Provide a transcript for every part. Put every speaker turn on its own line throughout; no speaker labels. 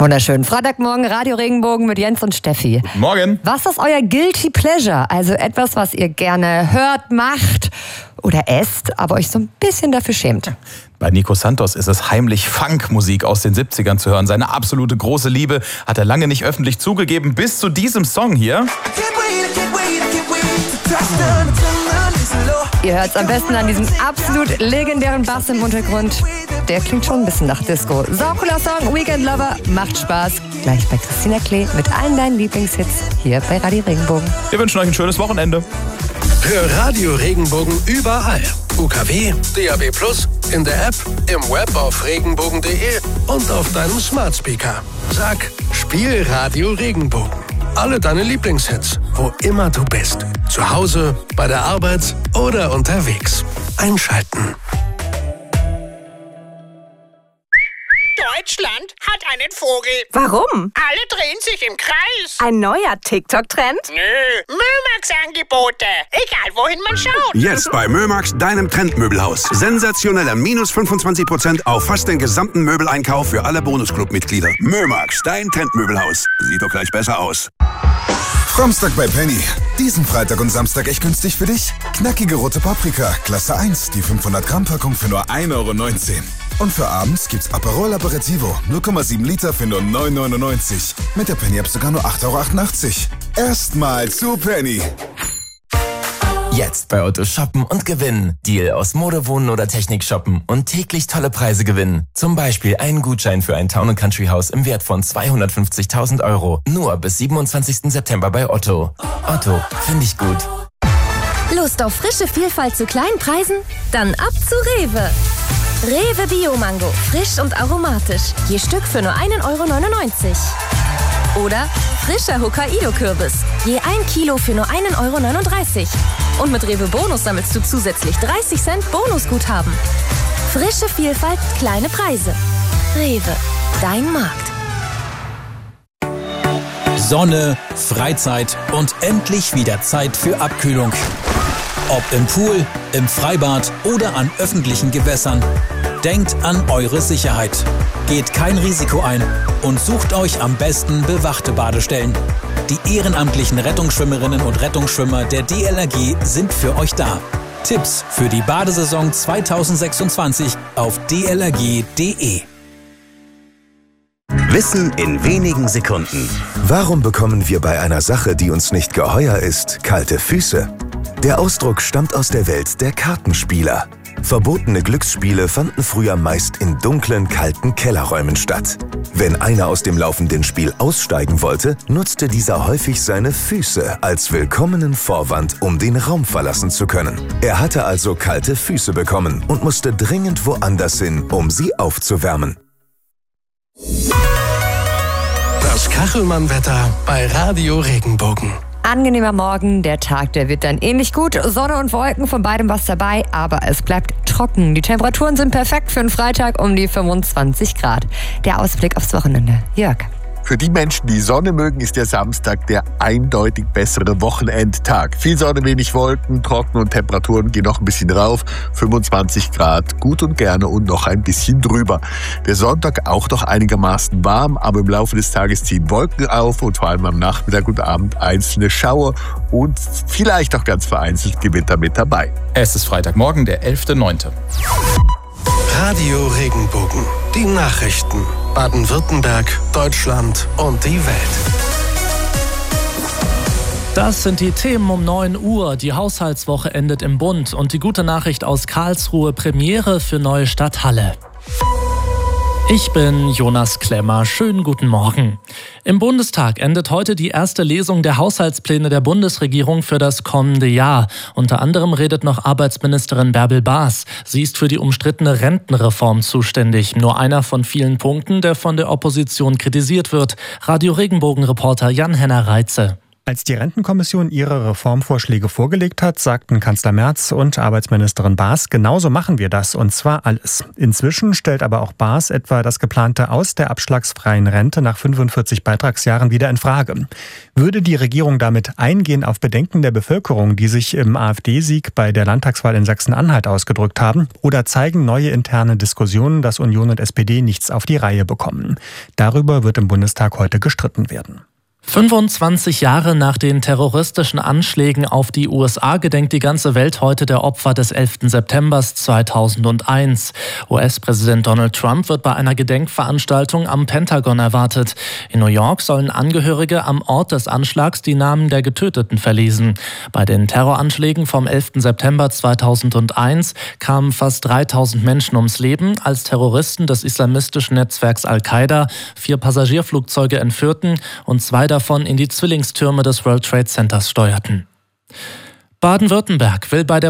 Wunderschön. Freitagmorgen, Radio Regenbogen mit Jens und Steffi.
Guten Morgen.
Was ist euer Guilty Pleasure? Also etwas, was ihr gerne hört, macht oder esst, aber euch so ein bisschen dafür schämt.
Bei Nico Santos ist es heimlich Funkmusik aus den 70ern zu hören. Seine absolute große Liebe hat er lange nicht öffentlich zugegeben, bis zu diesem Song hier.
Ihr hört es am besten an diesem absolut legendären Bass im Untergrund. Der klingt schon ein bisschen nach Disco. Saucooler Song, Weekend Lover, macht Spaß. Gleich bei Christina Klee mit allen deinen Lieblingshits hier bei Radio Regenbogen.
Wir wünschen euch ein schönes Wochenende.
Hör Radio Regenbogen überall. UKW, DAB+, in der App, im Web auf regenbogen.de und auf deinem Smart Speaker. Sag, spiel Radio Regenbogen. Alle deine Lieblingshits, wo immer du bist. Zu Hause, bei der Arbeit oder unterwegs. Einschalten.
Deutschland hat einen Vogel.
Warum?
Alle drehen sich im Kreis.
Ein neuer TikTok-Trend?
Nö, Mömax-Angebote. Egal, wohin man schaut.
Jetzt bei Mömax, deinem Trendmöbelhaus. Sensationeller minus 25% auf fast den gesamten Möbeleinkauf für alle Bonusclub-Mitglieder. Mömax, dein Trendmöbelhaus. Sieht doch gleich besser aus.
Samstag bei Penny. Diesen Freitag und Samstag echt günstig für dich. Knackige rote Paprika, Klasse 1, die 500 Gramm Packung für nur 1,19 €. Und für abends gibt's Aperol Aperitivo, 0,7 Liter für nur 9,99 €. Mit der Penny-App sogar nur 8,88 €. Erstmal zu Penny.
Jetzt bei Otto shoppen und gewinnen. Deal aus Mode, Wohnen oder Technik shoppen und täglich tolle Preise gewinnen. Zum Beispiel einen Gutschein für ein Town & Country Haus im Wert von 250.000 €. Nur bis 27. September bei Otto. Otto, finde ich gut.
Lust auf frische Vielfalt zu kleinen Preisen? Dann ab zu Rewe. Rewe Bio-Mango, frisch und aromatisch. Je Stück für nur 1,99 €. Oder frischer Hokkaido-Kürbis. Je 1 Kilo für nur 1,39 €. Und mit Rewe Bonus sammelst du zusätzlich 30 Cent Bonusguthaben. Frische Vielfalt, kleine Preise. Rewe, dein Markt.
Sonne, Freizeit und endlich wieder Zeit für Abkühlung. Ob im Pool, im Freibad oder an öffentlichen Gewässern. Denkt an eure Sicherheit. Geht kein Risiko ein und sucht euch am besten bewachte Badestellen. Die ehrenamtlichen Rettungsschwimmerinnen und Rettungsschwimmer der DLRG sind für euch da. Tipps für die Badesaison 2026 auf dlrg.de.
Wissen in wenigen Sekunden. Warum bekommen wir bei einer Sache, die uns nicht geheuer ist, kalte Füße? Der Ausdruck stammt aus der Welt der Kartenspieler. Verbotene Glücksspiele fanden früher meist in dunklen, kalten Kellerräumen statt. Wenn einer aus dem laufenden Spiel aussteigen wollte, nutzte dieser häufig seine Füße als willkommenen Vorwand, um den Raum verlassen zu können. Er hatte also kalte Füße bekommen und musste dringend woanders hin, um sie aufzuwärmen.
Das Kachelmann-Wetter bei Radio Regenbogen.
Angenehmer Morgen, der Tag, der wird dann ähnlich gut. Sonne und Wolken, von beidem was dabei, aber es bleibt trocken. Die Temperaturen sind perfekt für einen Freitag um die 25 Grad. Der Ausblick aufs Wochenende. Jörg.
Für die Menschen, die Sonne mögen, ist der Samstag der eindeutig bessere Wochenendtag. Viel Sonne, wenig Wolken, trocken und Temperaturen gehen noch ein bisschen rauf. 25 Grad, gut und gerne und noch ein bisschen drüber. Der Sonntag auch noch einigermaßen warm, aber im Laufe des Tages ziehen Wolken auf und vor allem am Nachmittag und Abend einzelne Schauer und vielleicht auch ganz vereinzelt Gewitter mit dabei.
Es ist Freitagmorgen, der 11.09.
Radio Regenbogen. Die Nachrichten. Baden-Württemberg, Deutschland und die Welt.
Das sind die Themen um 9 Uhr. Die Haushaltswoche endet im Bund. Und die gute Nachricht aus Karlsruhe: Premiere für neue Stadt Halle. Ich bin Jonas Klemmer. Schönen guten Morgen. Im Bundestag endet heute die erste Lesung der Haushaltspläne der Bundesregierung für das kommende Jahr. Unter anderem redet noch Arbeitsministerin Bärbel Baas. Sie ist für die umstrittene Rentenreform zuständig. Nur einer von vielen Punkten, der von der Opposition kritisiert wird. Radio Regenbogen-Reporter Jan-Henner Reitze.
Als die Rentenkommission ihre Reformvorschläge vorgelegt hat, sagten Kanzler Merz und Arbeitsministerin Baas, genauso machen wir das, und zwar alles. Inzwischen stellt aber auch Baas etwa das geplante Aus der abschlagsfreien Rente nach 45 Beitragsjahren wieder in Frage. Würde die Regierung damit eingehen auf Bedenken der Bevölkerung, die sich im AfD-Sieg bei der Landtagswahl in Sachsen-Anhalt ausgedrückt haben, oder zeigen neue interne Diskussionen, dass Union und SPD nichts auf die Reihe bekommen? Darüber wird im Bundestag heute gestritten werden.
25 Jahre nach den terroristischen Anschlägen auf die USA gedenkt die ganze Welt heute der Opfer des 11. September 2001. US-Präsident Donald Trump wird bei einer Gedenkveranstaltung am Pentagon erwartet. In New York sollen Angehörige am Ort des Anschlags die Namen der Getöteten verlesen. Bei den Terroranschlägen vom 11. September 2001 kamen fast 3000 Menschen ums Leben, als Terroristen des islamistischen Netzwerks Al-Qaida 4 Passagierflugzeuge entführten und 2 davon in die Zwillingstürme des World Trade Centers steuerten. Baden-Württemberg will bei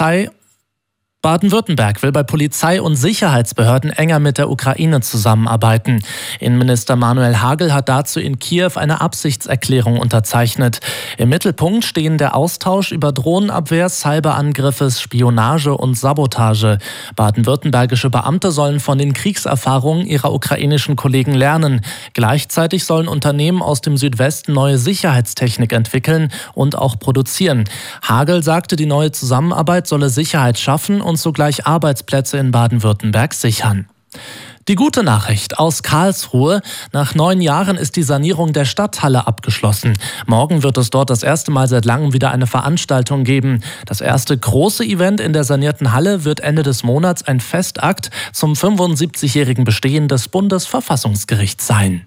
Polizei und Sicherheitsbehörden enger mit der Ukraine zusammenarbeiten. Innenminister Manuel Hagel hat dazu in Kiew eine Absichtserklärung unterzeichnet. Im Mittelpunkt stehen der Austausch über Drohnenabwehr, Cyberangriffe, Spionage und Sabotage. Baden-württembergische Beamte sollen von den Kriegserfahrungen ihrer ukrainischen Kollegen lernen. Gleichzeitig sollen Unternehmen aus dem Südwesten neue Sicherheitstechnik entwickeln und auch produzieren. Hagel sagte, die neue Zusammenarbeit solle Sicherheit schaffen und zugleich Arbeitsplätze in Baden-Württemberg sichern. Die gute Nachricht aus Karlsruhe: Nach 9 Jahren ist die Sanierung der Stadthalle abgeschlossen. Morgen wird es dort das erste Mal seit langem wieder eine Veranstaltung geben. Das erste große Event in der sanierten Halle wird Ende des Monats ein Festakt zum 75-jährigen Bestehen des Bundesverfassungsgerichts sein.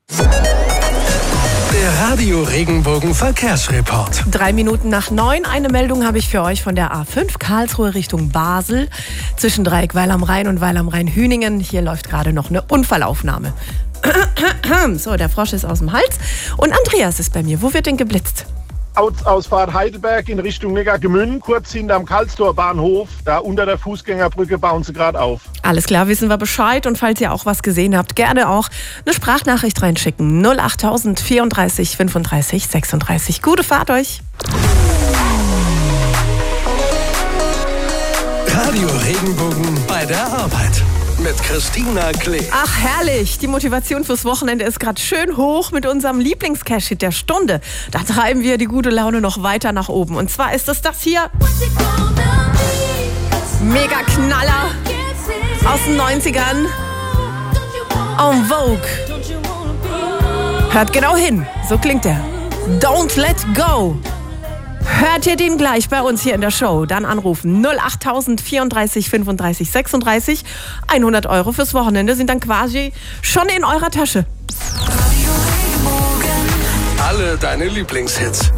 Der Radio Regenbogen Verkehrsreport.
3 Minuten nach 9. Eine Meldung habe ich für euch von der A5 Karlsruhe Richtung Basel. Zwischen Dreieck Weil am Rhein und Weil am Rhein-Hüningen. Hier läuft gerade noch eine Unfallaufnahme. So, der Frosch ist aus dem Hals. Und Andreas ist bei mir. Wo wird denn geblitzt?
Ausfahrt Heidelberg in Richtung Neckargemünd, kurz hinterm Karlstor Bahnhof. Da unter der Fußgängerbrücke bauen sie gerade auf.
Alles klar, wissen wir Bescheid. Und falls ihr auch was gesehen habt, gerne auch eine Sprachnachricht reinschicken. 08000 34 35 36. Gute Fahrt euch.
Radio Regenbogen bei der Arbeit. Mit Christina Klee.
Ach herrlich, die Motivation fürs Wochenende ist gerade schön hoch mit unserem Lieblings-Cash-Hit der Stunde. Da treiben wir die gute Laune noch weiter nach oben. Und zwar ist es das hier. Mega Knaller aus den 90ern. En Vogue. Hört genau hin, so klingt der. Don't Let Go. Hört ihr den gleich bei uns hier in der Show? Dann anrufen 08000 34 35 36. 100 € fürs Wochenende sind dann quasi schon in eurer Tasche.
Alle deine Lieblingshits.